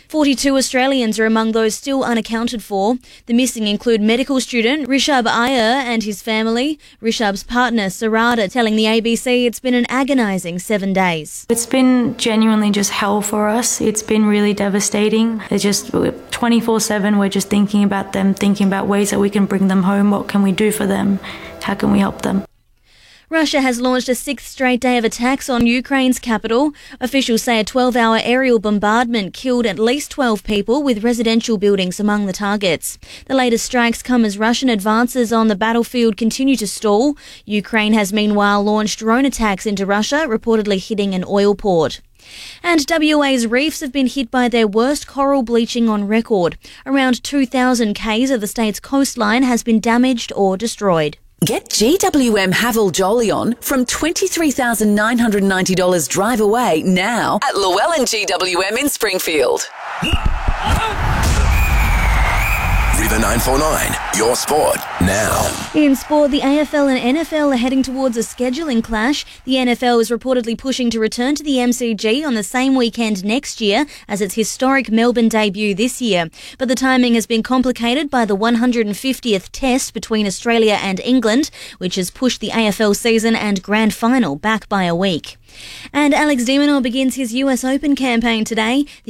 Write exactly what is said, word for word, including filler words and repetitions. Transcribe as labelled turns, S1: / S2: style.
S1: forty-two Australians are among those still unaccounted for. The missing include medical student Rishabh Iyer and his family. Rishabh's partner Sarada telling the A B C it's been an agonising seven days.
S2: It's been genuinely just hell for us. It's been really devastating. It's just twenty-four seven we're just thinking about them, thinking about ways that we can bring them home. What can we do for them? How can we help them?
S1: Russia has launched a sixth straight day of attacks on Ukraine's capital. Officials say a twelve-hour aerial bombardment killed at least twelve people, with residential buildings among the targets. The latest strikes come as Russian advances on the battlefield continue to stall. Ukraine has meanwhile launched drone attacks into Russia, reportedly hitting an oil port. And W A's reefs have been hit by their worst coral bleaching on record. Around two thousand k's of the state's coastline has been damaged or destroyed.
S3: Get G W M Haval Jolyon from twenty-three thousand nine hundred ninety dollars drive away now at Llewellyn G W M in Springfield.
S4: River nine four nine, your sport now.
S1: In sport, the A F L and N F L are heading towards a scheduling clash. The N F L is reportedly pushing to return to the M C G on the same weekend next year as its historic Melbourne debut this year. But the timing has been complicated by the one hundred fiftieth test between Australia and England, which has pushed the A F L season and grand final back by a week. And Alex de Minaur begins his U S Open campaign today.